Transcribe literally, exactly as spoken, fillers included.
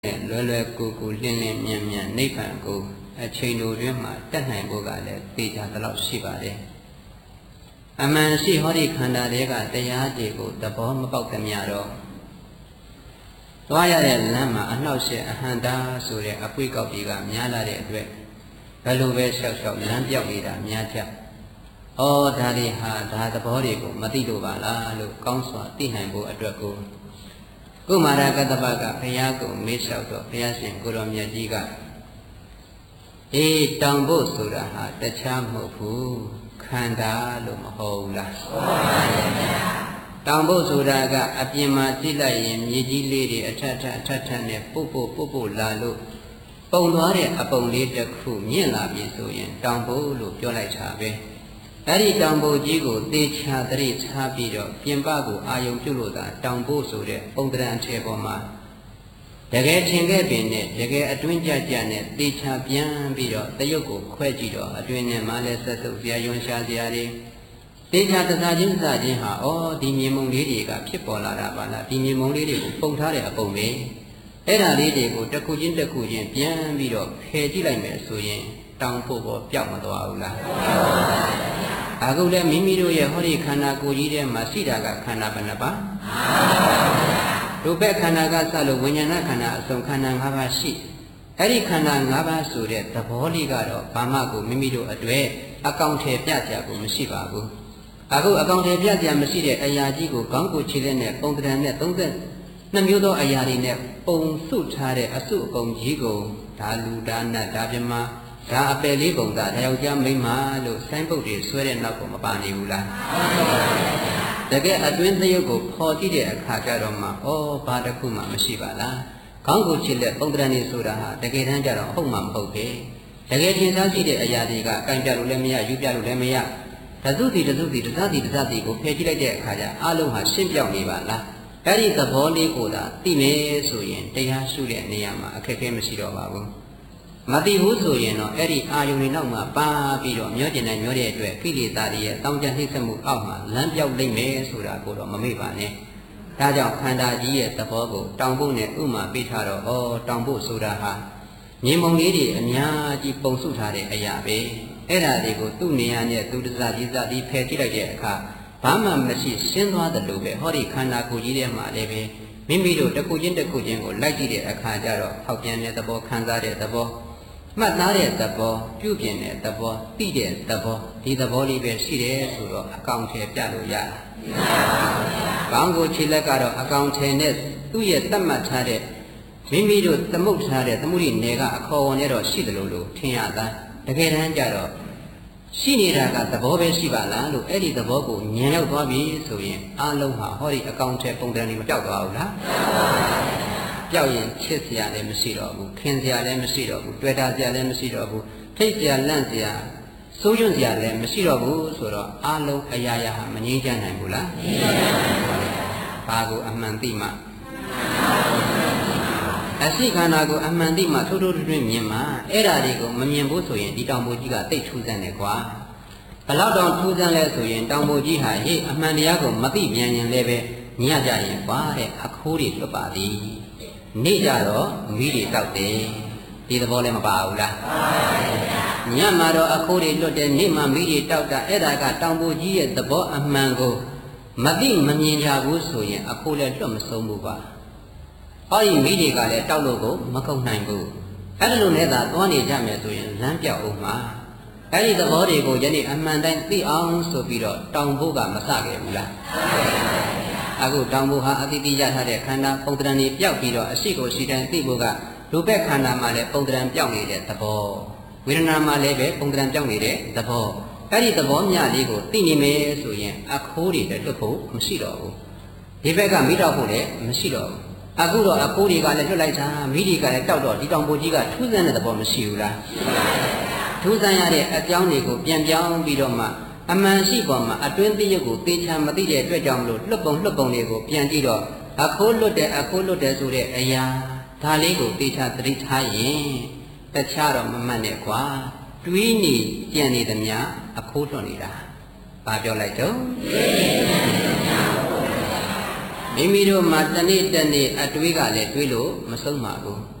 လွယ်လွယ်ကူကူလင်းလင်းမြန်မြန်နိဗ္ဗာန်ကိုအချိန်တိုတွင်မှတက်နိုင်ဖို့ကလည်းသိကြသလောက်ရှိပါတယ်အမှန်ရှိဟောဒီခန္ဓာတွေကတရားတွေကိုသဘောမပေါက်သမျှတော့သွားရတဲ့လမ်းမှာအနှောက်အယှက်အဟံတာဆိုတဲ့အပွေကောက်ကြီးကများလာတဲ့အတွက်ဘယ်လိုပဲလျှောက်လျှောက်လမ်းပြောက်နေတာများကြ။ဩဒါတွေဟာဒါသဘောတွေကိုမသိလို့ပါလားလို့ကောင်းစွာသိနိုင်ဖို့အတွက်ကိုကုမာရကတ္တပကဘုရားကိုမေးလျှောက်တော့ဘုရားရှင်ကိုရောမြတ်ကြီးကအေးတောင်ဖို့ဆိုတာဟာတခြားမဟုတ်ဘူးခန္ဓာလို့မဟုတ်ဘူးလားဟုတ်ပါရဲ့ဗျာတောင်ဖို့ဆိုတာကအပြင်မှာကြည့်လိုက်ရင်မြေကြီးလေးတွေအထက်ထက်အထက်ထက်နဲ့ပုတ်ပုတ်ပုတ်ပုတ်လာလို့ပုံသွားတဲ့အပုံလေးတစ်ခုမြင့်လာပြီဆိုရင်တောင်ဖို့လို့ပြောလိုက်တာပဲအဲ့ဒီတောင်ဖို့ကြီးကိုသေချာတရိချာပြီးတော့ပြင်ပကိုအာယုံပြုလို့သာတောင်ဖို့ဆိုတဲ့ပုံတရံထဲပေါ်မှာတကယ်ထင်ခဲ့ပင်နဲ့တကယ်အတွင်းကြကြနဲ့သေချာပြန်ပြီးတော့တရုပ်ကိုခွဲကြည့်တော့အတွင်းနဲ့မှလည်းဆက်စုပ်စရာယွန်ရှာစရာတွေသေချာတစားချင်းစားချင်းဟာဩဒီမြေမုံလေးတွေကဖြစ်ပေါ်လာတာပါလားဒီမြေမုံလေးတွေကိုပုံထားတဲ့အပုံပဲအဲ့ဒါလေးတွေကိုတစ်ခုချင်းတစ်ခုချင်းပြန်ပြီးတော့ဖယ်ကြည့်လိုက်မယ်ဆိုရင်တောင်ဖို့ပေါ်ပြောက်မသွားဘူးလားအခုလည်းမိမိတို့ရဲ့ဟောဒီခန္ဓာကိုယ်ကြီးထဲမှာရှိတာကခန္ဓာဘယ်နှပါရူပခန္ဓာကစလို့ဝိညာဏခန္ဓာအစုံခန္ဓာ၅ပါးရှိအဲ့ဒီခန္ဓာ၅ပါးဆိုတဲ့သဘောလေးကတော့ဘာမှကိုမိမိတို့အတွေ့အကောင်ထည်ပြကြကိုမရှိပါဘူးအခုအကောင်ထည်ပြကြမရှိတဲ့အရာကြီးကိုခေါင်းကိုခြေလက်နဲ့ပုံတံနဲ့သုံးသက်နှစ်မျိုးသောအရာတွေနဲ့ပုံစုထားတဲ့အစုအပုံကြီးကိုဒါလူဒါနတ်ဒါပြမဒါအပယ်လေးပုံသာဒါယောက်ျားမိန်းမလို့ဆိုင်းပုတ်တွေဆွဲတဲ့နောက်ကမပါနေဘူးလားတကယ်အတွင်းသရုပ်ကိုဖော်ကြည့်တဲ့အခါကျတော့မှဩဘာတစ်ခုမှမရှိပါလားခေါင်းကိုချစ်လက်ပုံတရံနေဆိုတာဟာတကယ်တမ်းကျတော့ဟုတ်မှမဟုတ်ပဲတကယ်ထင်ရှားရှိတဲ့အရာတွေကကံပြလို့လည်းမရယူပြလို့လည်းမရတသုတိတသုတိတသတိတသတိကိုဖယ်ကြည့်လိုက်တဲ့အခါကျအလုံးဟာရှင်းပြောင်းနေပါလားအဲ့ဒီသဘောလေးကိုသာသိမယ်ဆိုရင်တရားရှုတဲ့နေရာမှာအခက်အခဲမရှိတော့ပါဘူးမသိဘူးဆိုရင်တော့အဲ့ဒီအာယုန်တွေနောက်မှာပါပြီးတော့မျောကျင်တဲ့မျောတဲ့အတွက်ကိလေသာတွေရဲ့တောင်းကြနှိမ့်ဆက်မှုအောက်မှာလမ်းပြောက်လိမ့်မယ်ဆိုတာကိုတော့မမေ့ပါနဲ့ဒါကြောင့်ခန္ဓာကြီးရဲ့သဘောကိုတောင်ဖို့နဲ့ဥမာပေးထားတော့ဩတောင်ဖို့ဆိုတာဟာမြေမုံလေးတွေအများကြီးပုံစုထားတဲ့အရာပဲအဲ့ဒါတွေကိုသူ့နေရာနဲ့သူတစားကြီးစားပြီးဖယ်ကြည့်လိုက်တဲ့အခါဘာမှမရှိရှင်းသွားတယ်လို့ပဲဟောဒီခန္ဓာကိုယ်ကြီးထဲမှာလည်းပဲမိမိတို့တစ်ခုချင်းတစ်ခုချင်းကိုလိုက်ကြည့်တဲ့အခါကျတော့ဟောက်ပြန်တဲ့သဘောခံစားတဲ့သဘောမှတ်သားတဲ့သဘောပြုပြင်တဲ့သဘောသိတဲ့သဘောဒီသဘောလေးပဲရှိတယ်ဆိုတော့အကောင်ထည်ပြလို့ရတာ။ကောင်းကိုခြေလက်ကတော့အကောင်ထည်နဲ့သူ့ရဲ့သတ်မှတ်ထားတဲ့မိမိတို့သမုတ်ထားတဲ့သမှုရိနယ်ကအခေါ်ဝန်နဲ့တော့ရှိတယ်လို့လို့ထင်ရတာတကယ်တမ်းကျတော့ရှိနေတာကသဘောပဲရှိပါလားလို့အဲ့ဒီသဘောကိုဉာဏ်ရောက်သွားပြီဆိုရင်အလုံးဟာဟောဒီအကောင်ထည်ပုံတံတွေမပြောက်သွားဘူးလား။ပြောက်ရင်ချစ်စရာလည်းမရှိတော့ဘူးခင်စရာလည်းမရှိတော့ဘူးတွေ့တာစရာလည်းမရှိတော့ဘူးထိတ်စရာလန့်စရာစိုးရွံ့စရာလည်းမရှိတော့ဘူးဆိုတော့အလုံးအရာရာဟာမငြိမ်းချမ်းနိုင်ဘူးလားမငြိမ်းချမ်းပါဘူးဘာကိုအမှန်သိမှအရှိခန္ဓာကိုအမှန်သိမှထိုးထိုးထွင်းမြင်မှအဲ့ဓာတွေကိုမမြင်ဘူးဆိုရင်ဒီတောင်ပေါ်ကြီးကတိတ်ထူးဆန်းတယ်ကွာဘလောက်တောင်ထူးဆန်းလဲဆိုရင်တောင်ပေါ်ကြီးဟာဟေ့အမှန်တရားကိုမသိမြန်ရင်လည်းပဲညကြရင်ကွာတဲ့အခိုးတွေလွတ်ပါသည်နေ့ကြတော့မိတွေတောက်တယ်ဒီသဘောလည်းမပါဘူးလားညမှာတော့အခိုးတွေလွတ်တယ်နေ့မှာမိတွေတောက်တာအဲ့ဒါကတောင်ပေါ်ကြီးရဲ့သဘောအမှန်ကိုမသိမမြင်ကြဘူးဆိုရင်အခိုးလည်းလွတ်မဆုံးဘူးပါဟောဒီမိတွေကလည်းတောက်လို့ကိုမကုန်နိုင်ဘူးအဲ့လိုနဲ့သာသွားနေကြမယ်ဆိုရင်လမ်းပြောက်အောင်မှာအဲ့ဒီသဘောတွေကိုယနေ့အမှန်တိုင်းသိအောင်ဆိုပြီးတော့တောင်ဖို့ကမစခဲ့ဘူးလားအခုတောင်ဖို့ဟာအတိတိရထားတဲ့ခန္ဓာပုံတံတွေပျောက်ပြီးတော့အရှိကိုရှိတိုင်းသိဖို့ကရူပခန္ဓာမှာလည်းပုံတံပျောက်နေတဲ့သဘောဝေဒနာမှာလည်းပဲပုံတံပျောက်နေတဲ့သဘောအဲ့ဒီသဘောမျှလေးကိုသိနေမယ်ဆိုရင်အခိုးတွေလည်းလွတ်ဖို့မရှိတော့ဘူးဒီဘက်ကမိတော့ဖို့လည်းမရှိတော့ဘူးအခုတော့အခိုးတွေကလည်းလွတ်လိုက်တာမိတွေကလည်းတောက်တော့ဒီတောင်ပေါ်ကြီးကထူးဆန်းတဲ့သဘောမရှိဘူးလားထူးဆန်းရတဲ့အကြောင်းတွေကိုပြန်ပြောင်းပြီးတော့မှအမှန်ရှိပေါ်မှာအတွင်းသိရုပ်ကိုသေချာမသိတဲ့အတွက်ကြောင့်မလို့လွတ်ပုံလွတ်ပုံတွေကိုပြန်ကြည့်တော့အခိုးလွတ်တယ်အခိုးလွတ်တယ်ဆိုတဲ့အရာဒါလေးကိုသေချာသတိထားရင်တခြားတော့မမှတ်နဲ့ကွာတွေးနေကြံနေသမျှအခိုးလွတ်နေတာဘာပြောလိုက်တော့မိမိတို့မှာတနေ့တနေ့အတွေးကလည်းတွေးလို့မဆုံးပါဘူး